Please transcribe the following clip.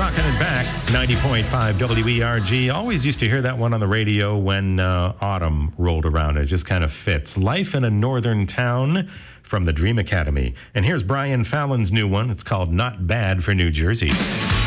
Rocking it back, 90.5 WERG. Always used to hear that one on the radio when autumn rolled around. It just kind of fits. Life in a Northern Town from the Dream Academy. And here's Brian Fallon's new one. It's called Not Bad for New Jersey.